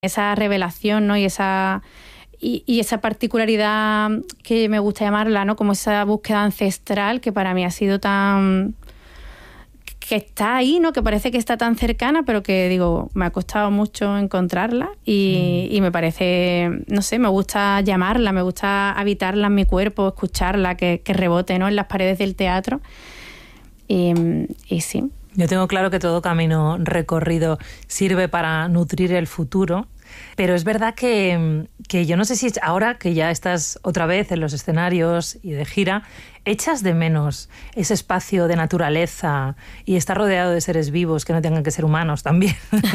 esa revelación, ¿no? Y esa particularidad que me gusta llamarla, ¿no? Como esa búsqueda ancestral que para mí ha sido tan... que está ahí, ¿no? Que parece que está tan cercana, pero que, digo, me ha costado mucho encontrarla y me parece, no sé, me gusta llamarla, me gusta habitarla en mi cuerpo, escucharla, que rebote, ¿no? En las paredes del teatro. Y sí. Yo tengo claro que todo camino recorrido sirve para nutrir el futuro, pero es verdad que yo no sé si ahora que ya estás otra vez en los escenarios y de gira, echas de menos ese espacio de naturaleza y estar rodeado de seres vivos que no tengan que ser humanos también.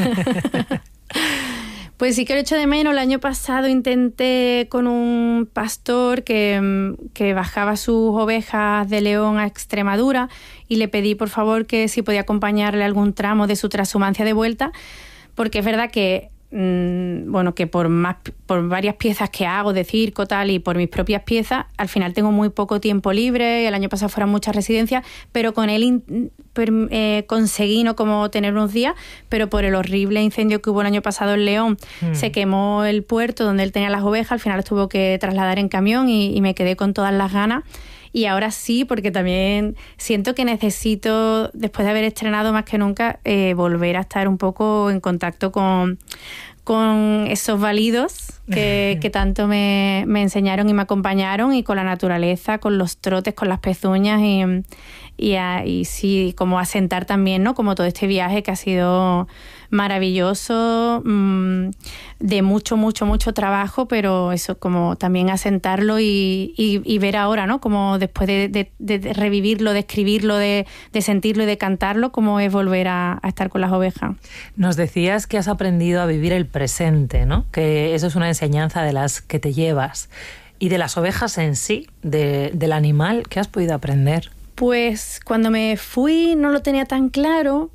Pues sí que lo echo de menos. El año pasado intenté con un pastor que bajaba sus ovejas de León a Extremadura y le pedí por favor que si podía acompañarle algún tramo de su trashumancia de vuelta, porque es verdad que que por varias piezas que hago de circo tal y por mis propias piezas, al final tengo muy poco tiempo libre. El año pasado fueron muchas residencias, pero con él conseguí no como tener unos días, pero por el horrible incendio que hubo el año pasado en León, se quemó el puerto donde él tenía las ovejas, al final las tuvo que trasladar en camión y me quedé con todas las ganas. Y ahora sí, porque también siento que necesito, después de haber estrenado más que nunca, volver a estar un poco en contacto con esos válidos que tanto me enseñaron y me acompañaron, y con la naturaleza, con los trotes, con las pezuñas y sí, como asentar también, ¿no? Como todo este viaje que ha sido maravilloso, de mucho trabajo, pero eso, como también asentarlo y ver ahora, ¿no? Como después de revivirlo, de escribirlo, de sentirlo y de cantarlo, cómo es volver a estar con las ovejas. Nos decías que has aprendido a vivir el presente, ¿no? Que eso es una enseñanza de las que te llevas. Y de las ovejas en sí, del animal, ¿qué has podido aprender? Pues cuando me fui no lo tenía tan claro.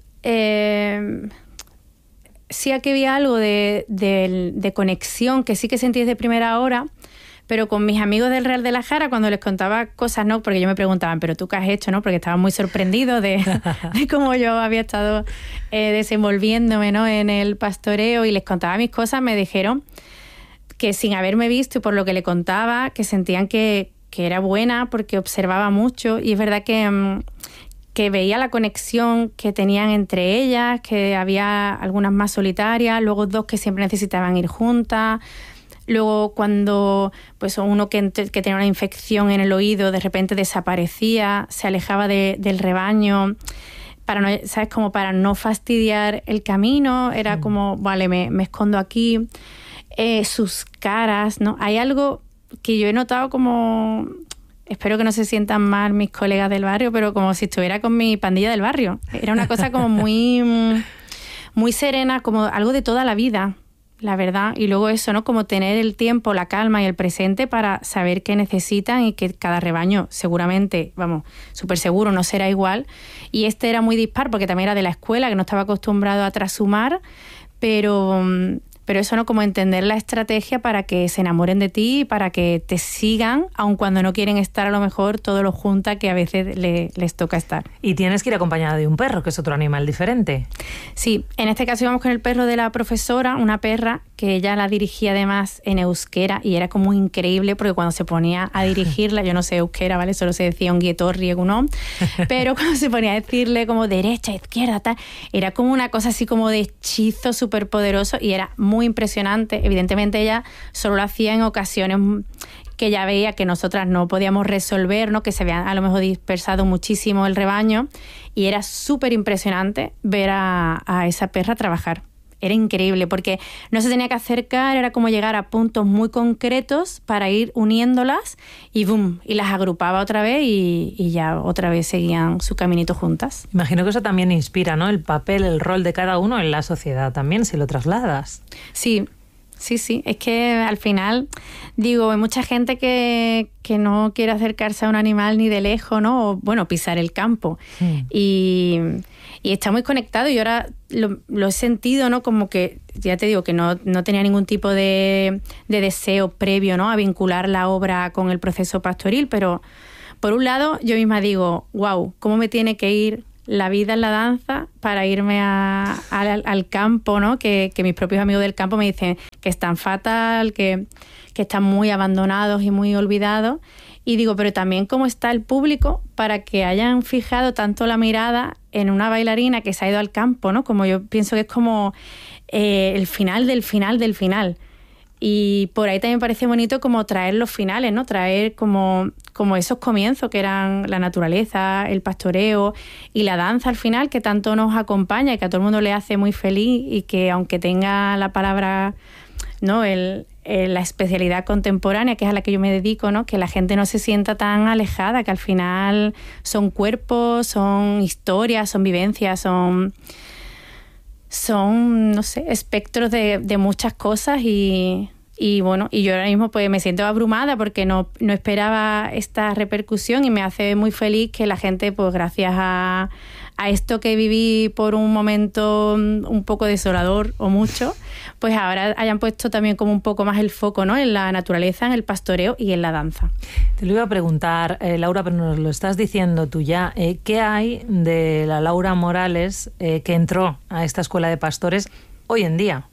Sí que había algo de conexión que sí que sentí desde primera hora, pero con mis amigos del Real de la Jara, cuando les contaba cosas, ¿no? Porque ellos me preguntaban, ¿pero tú qué has hecho? ¿No? Porque estaban muy sorprendidos de cómo yo había estado desenvolviéndome, ¿no? En el pastoreo, y les contaba mis cosas. Me dijeron que sin haberme visto y por lo que le contaba, que sentían que era buena porque observaba mucho, y es verdad que veía la conexión que tenían entre ellas, que había algunas más solitarias, luego dos que siempre necesitaban ir juntas, luego cuando pues uno que tenía una infección en el oído de repente desaparecía, se alejaba del rebaño, ¿sabes? Como para no fastidiar el camino, era como, vale, me escondo aquí. Sus caras, ¿no? Hay algo que yo he notado como... Espero que no se sientan mal mis colegas del barrio, pero como si estuviera con mi pandilla del barrio. Era una cosa como muy serena, como algo de toda la vida, la verdad. Y luego eso, ¿no? Como tener el tiempo, la calma y el presente para saber qué necesitan, y que cada rebaño seguramente, vamos, súper seguro no será igual. Y este era muy dispar porque también era de la escuela, que no estaba acostumbrado a trashumar, pero eso, ¿no? Como entender la estrategia para que se enamoren de ti, para que te sigan, aun cuando no quieren estar a lo mejor todo lo junta que a veces les toca estar. Y tienes que ir acompañada de un perro, que es otro animal diferente. Sí, en este caso íbamos con el perro de la profesora, una perra que ella la dirigía además en euskera, y era como increíble porque cuando se ponía a dirigirla, yo no sé euskera, ¿vale? Solo se decía un guietorri, egunon, pero cuando se ponía a decirle como derecha, izquierda, tal, era como una cosa así como de hechizo súper poderoso, y era muy impresionante. Evidentemente ella solo lo hacía en ocasiones que ya veía que nosotras no podíamos resolver, ¿no? Que se había a lo mejor dispersado muchísimo el rebaño, y era súper impresionante ver a esa perra trabajar. Era increíble porque no se tenía que acercar, era como llegar a puntos muy concretos para ir uniéndolas y ¡boom! Y las agrupaba otra vez y ya otra vez seguían su caminito juntas. Imagino que eso también inspira, ¿no? El papel, el rol de cada uno en la sociedad también, si lo trasladas. Sí. Es que al final, digo, hay mucha gente que no quiere acercarse a un animal ni de lejos, ¿no? O, bueno, pisar el campo. Y está muy conectado, y ahora lo he sentido, ¿no? Como que, ya te digo, que no tenía ningún tipo de deseo previo, ¿no? A vincular la obra con el proceso pastoril, pero por un lado yo misma digo, wow, cómo me tiene que ir la vida en la danza para irme al campo, ¿no? Que mis propios amigos del campo me dicen que están fatal, que están muy abandonados y muy olvidados. Y digo, pero también cómo está el público para que hayan fijado tanto la mirada en una bailarina que se ha ido al campo, ¿no? Como yo pienso que es como el final del final del final. Y por ahí también me parece bonito como traer los finales, ¿no? Traer como esos comienzos que eran la naturaleza, el pastoreo y la danza al final, que tanto nos acompaña y que a todo el mundo le hace muy feliz, y que aunque tenga la palabra, ¿no? La especialidad contemporánea, que es a la que yo me dedico, ¿no? Que la gente no se sienta tan alejada, que al final son cuerpos, son historias, son vivencias, son no sé, espectros de muchas cosas, y bueno, y yo ahora mismo pues me siento abrumada porque no esperaba esta repercusión, y me hace muy feliz que la gente, pues gracias a esto que viví por un momento un poco desolador o mucho, pues ahora hayan puesto también como un poco más el foco, ¿no? En la naturaleza, en el pastoreo y en la danza. Te lo iba a preguntar, Laura, pero nos lo estás diciendo tú ya. ¿Qué hay de la Laura Morales que entró a esta escuela de pastores hoy en día?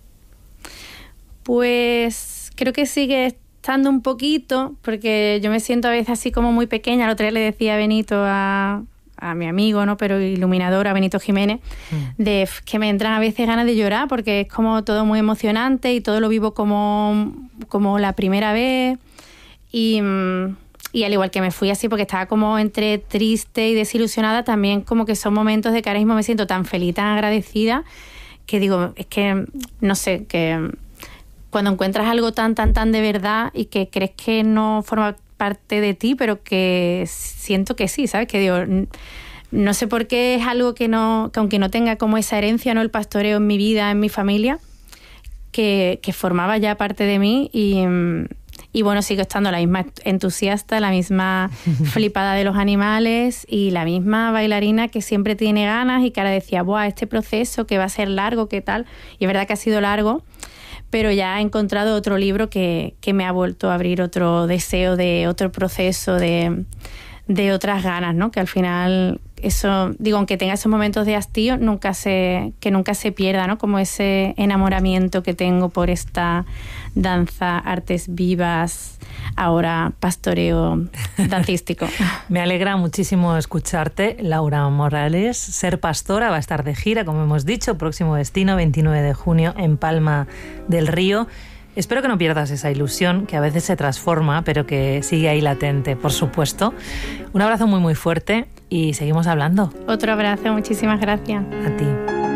Pues creo que sigue estando un poquito, porque yo me siento a veces así como muy pequeña. El otro día le decía a Benito, a mi amigo, ¿no? Pero iluminador, a Benito Jiménez, de que me entran a veces ganas de llorar, porque es como todo muy emocionante y todo lo vivo como la primera vez, y al igual que me fui así porque estaba como entre triste y desilusionada, también como que son momentos de que ahora mismo me siento tan feliz, tan agradecida, que digo, es que no sé, que cuando encuentras algo tan de verdad y que crees que no forma parte de ti, pero que siento que sí, ¿sabes? Que digo, no sé por qué es algo que aunque no tenga como esa herencia, ¿no? El pastoreo en mi vida, en mi familia, que formaba ya parte de mí, y bueno, sigo estando la misma entusiasta, la misma flipada de los animales y la misma bailarina que siempre tiene ganas, y que ahora decía, ¡buah, este proceso que va a ser largo, qué tal! Y es verdad que ha sido largo, pero ya he encontrado otro libro que me ha vuelto a abrir otro deseo de otro proceso, de otras ganas, ¿no? Que al final eso, digo, aunque tenga esos momentos de hastío, que nunca se pierda, ¿no? Como ese enamoramiento que tengo por esta danza, artes vivas, ahora pastoreo dancístico. Me alegra muchísimo escucharte, Laura Morales. Ser Pastora va a estar de gira, como hemos dicho, próximo destino, 29 de junio, en Palma del Río. Espero que no pierdas esa ilusión, que a veces se transforma, pero que sigue ahí latente, por supuesto. Un abrazo muy, muy fuerte y seguimos hablando. Otro abrazo, muchísimas gracias. A ti.